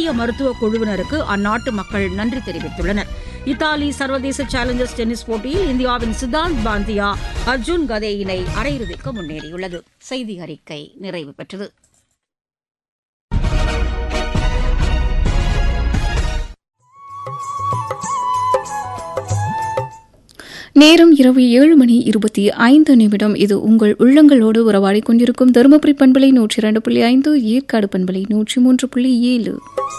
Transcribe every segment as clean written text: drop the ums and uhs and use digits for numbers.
இந்திய மருத்துவ குழுவினருக்கு அந்நாட்டு மக்கள் நன்றி தெரிவித்துள்ளனர். இத்தாலி சர்வதேச சேலஞ்சர்ஸ் டென்னிஸ் போட்டியில் இந்தியாவின் சித்தாந்த் பாந்தியா அர்ஜுன் கதே இணை அரையிறுதிக்கு முன்னேறியுள்ளது. செய்தி அறிக்கை நிறைவு பெற்றது. நேரம் இரவு 7:25. இது உங்கள் உள்ளங்களோடு உறவாடிக் கொண்டிருக்கும் தருமபுரி பண்பலை 102.5, ஏற்காடு பண்பலை 103.7.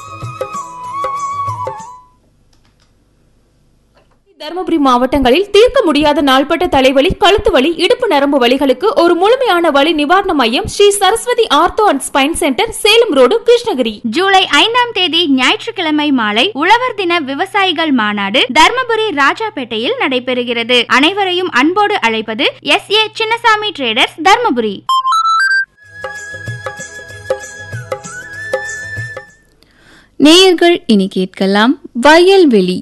தருமபுரி மாவட்டங்களில் தீர்க்க முடியாத நாள்பட்ட தலைவலி, கழுத்து வலி, இடுப்பு நரம்பு வலிகளுக்கு ஒரு முழுமையான வலி நிவாரண மையம் Sri Saraswati ortho and spine centre, Salem road, Krishnagiri. July 5 ஞாயிற்றுக்கிழமை மாலை உழவர் தின விவசாயிகள் மாநாடு தர்மபுரி ராஜாபேட்டையில் நடைபெறுகிறது. அனைவரையும் அன்போடு அழைப்பது SA சின்னசாமி ட்ரேடர்ஸ், தர்மபுரி. நேயர்கள் இனி கேட்கலாம் வயல்வெளி.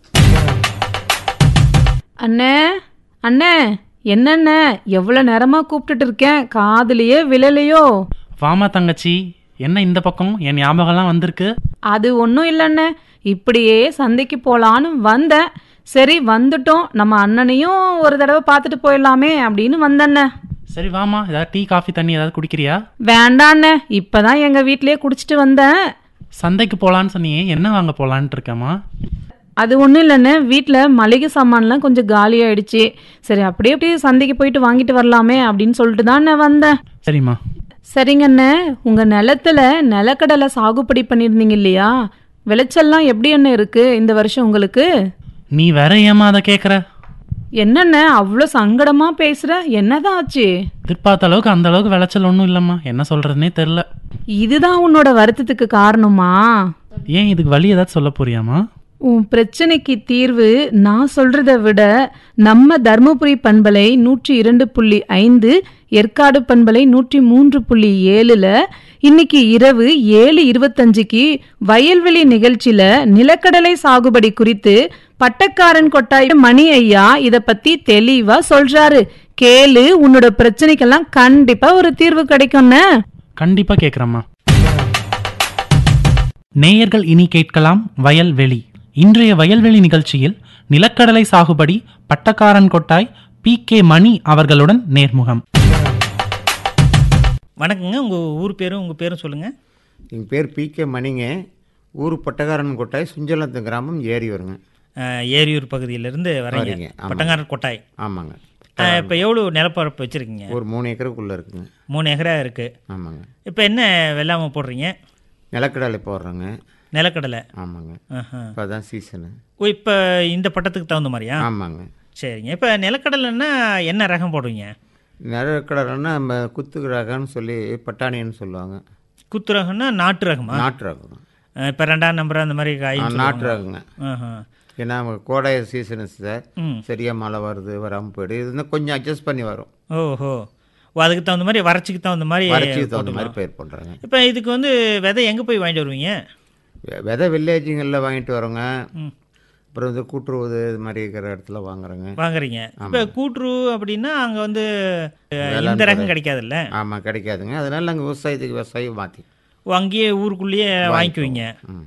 அண்ணே அண்ணே, என்னண்ணே எவ்வளவு நேரமா கூப்பிட்டுட்டு இருக்கேன், காதுலயே விழலையோ? வாமா தங்கச்சி, என்ன இந்த பக்கம் என் ஞாபகம்லாம் வந்திருக்கு? அது ஒன்றும் இல்லைண்ணே, இப்படியே சந்தைக்கு போலான்னு வந்தேன். சரி வந்துட்டோம், நம்ம அண்ணனையும் ஒரு தடவை பார்த்துட்டு போயிடலாமே அப்படின்னு வந்தண்ணே. சரி வாமா, ஏதாவது டீ காஃபி தண்ணி ஏதாவது குடிக்கிறியா? வேண்டாண்ணே, இப்பதான் எங்க வீட்லயே குடிச்சிட்டு வந்தேன். சந்தைக்கு போலான்னு சொன்னியே, என்ன வாங்க போலான்ட்டு இருக்கேம்மா? அது ஒன்றும் இல்லைண்ணே, வீட்டில் மளிகை சாமான்லாம் கொஞ்சம் காலியாயிடுச்சு. சரி அப்படியே சந்தைக்கு போயிட்டு வாங்கிட்டு வரலாமே அப்படின்னு சொல்லிட்டு தான் நான் வந்தேன். சரிம்மா. சரிங்கண்ணே, உங்கள் நிலத்துல நிலக்கடலை சாகுபடி பண்ணியிருந்தீங்க இல்லையா? விளைச்சல்லாம் எப்படி என்ன இருக்கு இந்த வருஷம் உங்களுக்கு? நீ வேற ஏமா அதை கேட்குற? என்னண்ணே அவ்வளோ சங்கடமா பேசுற, என்னதான் ஆச்சு? எதிர்பார்த்த அளவுக்கு அந்த அளவுக்கு விளைச்சல் ஒன்றும் இல்லைம்மா, என்ன சொல்றதுன்னே தெரில. இதுதான் உன்னோட வருத்தத்துக்கு காரணமா? ஏன், இதுக்கு வழி ஏதாவது சொல்ல போறியாமா? உன் பிரச்சனைக்கு தீர்வு நான் சொல்றத விட நம்ம தர்மபுரி பண்பலை 102.5, ஏற்காடு பண்பலை 103.7 இன்னைக்கு இரவு 7:25 வயல்வெளி நிகழ்ச்சியில நிலக்கடலை சாகுபடி குறித்து பட்டக்காரன் கொட்டாய் மணி ஐயா இத பத்தி தெளிவா சொல்றாரு. கேளு, உன்னோட பிரச்சனைக்கெல்லாம் கண்டிப்பா ஒரு தீர்வு கிடைக்கும்னு. கண்டிப்பா கேக்குறம்மா. நேயர்கள் இனி கேட்கலாம் வயல்வெளி. இன்றைய வயல்வெளி நிகழ்ச்சியில் நிலக்கடலை சாகுபடி பட்டக்காரன் கொட்டாய் PK மணி அவர்களுடன் நேர்முகம். வணக்கங்க, உங்கள் ஊர் பேரும் உங்கள் பேரும் சொல்லுங்கள். எங்கள் பேர் PK மணிங்க. ஊர் பட்டக்காரன் கொட்டாய், சுஞ்சலத்து கிராமம், ஏரியூருங்க. ஏரியூர் பகுதியிலேருந்து வரீங்க. பட்டக்காரன் கொட்டாய். ஆமாங்க. இப்போ எவ்வளோ நிலப்பரப்பு வச்சுருக்கீங்க? ஒரு 3 ஏக்கருக்குள்ளே இருக்குங்க. 3 ஏக்கரா இருக்குது. ஆமாங்க. இப்போ என்ன வெள்ளாமை போடுறீங்க? நிலக்கடலை போடுறோங்க. நிலக்கடலை. ஆமாங்க. இப்போ அதான் சீசனு. ஓ, இப்போ இந்த பட்டத்துக்கு தகுந்த மாதிரியா? ஆமாங்க. சரிங்க. இப்போ நிலக்கடலைன்னா என்ன ரகம் போடுவீங்க? நிலக்கடலைன்னா நம்ம குத்து ரகம்னு சொல்லி பட்டாணின்னு சொல்லுவாங்க. குத்து ரகம்னா நாட்டு ரகமா? நாட்டு ரகம். இப்போ 2ஆம் நம்பர் அந்த மாதிரி காய் நாட்டு ரகங்க. ஏன்னா கோடை சீசனு சார், சரியாக மழை வருது, வராமல் போய்டு, இது கொஞ்சம் அட்ஜஸ்ட் பண்ணி வரும். ஓஹோ, அதுக்கு தகுந்த மாதிரி வறட்சிக்கு தகுந்த மாதிரி பயிர் பண்ணுறாங்க. இப்போ இதுக்கு வந்து விதை எங்கே போய் வாங்கிட்டு வருவீங்க? விதை வில்லேஜுங்களில் வாங்கிட்டு வரோங்க. அப்புறம் வந்து கூட்டுறவு இது மாதிரி இருக்கிற இடத்துல வாங்குறீங்க. இப்போ கூட்டுறவு அப்படின்னா அங்கே வந்து இந்த ரகம் கிடைக்காதுல்ல? ஆமாம், கிடைக்காதுங்க. அதனால நாங்கள் விவசாயம் மாற்றி அங்கேயே ஊருக்குள்ளேயே வாங்கிக்குவீங்க.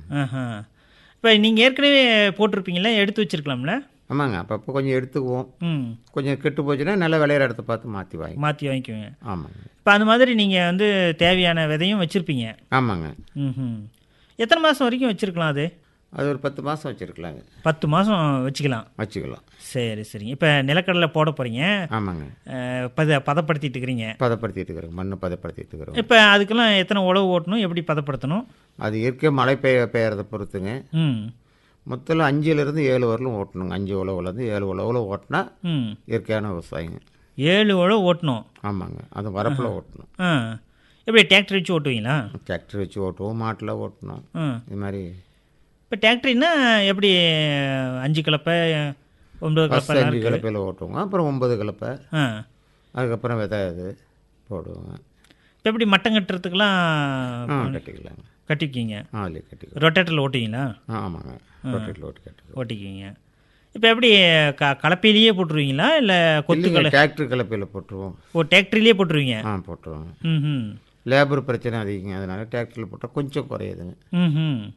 இப்போ நீங்கள் ஏற்கனவே போட்டிருப்பீங்களா, எடுத்து வச்சிருக்கலாம்ல? ஆமாங்க, அப்பப்போ கொஞ்சம் எடுத்துக்குவோம். கொஞ்சம் கெட்டு போச்சுன்னா நல்ல விளையிற இடத்த பார்த்து மாற்றி வாங்கிக்குவீங்க. ஆமாங்க. இப்போ அந்த மாதிரி நீங்கள் வந்து தேவையான விதையும் வச்சுருப்பீங்க. ஆமாங்க. எத்தனை மாதம் வரைக்கும் வச்சுருக்கலாம்? அது ஒரு 10 மாதம் வச்சுருக்கலாங்க. 10 மாதம் வச்சுக்கலாம். சரிங்க. இப்போ நிலக்கடலை போட போகிறீங்க. ஆமாங்க. பதப்படுத்திட்டு இருக்கிறீங்க. மண்ணு பதப்படுத்திட்டு இருக்கிறோம். இப்போ அதுக்கெல்லாம் எத்தனை உழவு ஓட்டணும், எப்படி பதப்படுத்தணும்? அது இயற்கை மழை பெய்யறதை பொறுத்துங்க. மொத்தம் 5லேருந்து 7 வரலும் ஓட்டணுங்க. 5 உழவுலேருந்து 7 உழவுல ஓட்டினா இயற்கையான விவசாயிங்க. 7 உழவு ஓட்டணும்? ஆமாங்க, அது வரப்பில் ஓட்டணும். எப்படி டிராக்டர் வச்சு ஓட்டுவீங்களா? டிராக்டர் வச்சு ஓட்டுவோம், மாட்டில் ஓட்டணும், இது மாதிரி. இப்போ டிராக்டர்னா எப்படி 5 கலப்பை 9 கலப்பை? 5 கலப்பையில் ஓட்டுவோங்க. அப்புறம் 9 கலப்பை, அதுக்கப்புறம் விதை இது போடுவோங்க. இப்போ எப்படி மட்டம் கட்டுறதுக்கெல்லாம் கட்டிக்கலாங்க. கட்டிக்கிங்க? அதில் கட்டிக்கலாம். ரொட்டேட்டரில் ஓட்டுவீங்களா? ஆமாங்க, ரொட்டேட்டரில் ஓட்டிக்கிங்க. இப்போ எப்படி கலப்பையிலேயே போட்டுருவீங்களா இல்லை கொத்து? டிராக்டர் கலப்பையில் போட்டுருவோம். ஓ, டிராக்டர்லேயே போட்டுருவீங்க? போட்டுருவோங்க. லேபர் பிரச்சனை அதிகங்க, அதனால டிராக்டரில் போட்டால் கொஞ்சம் குறையுதுங்க.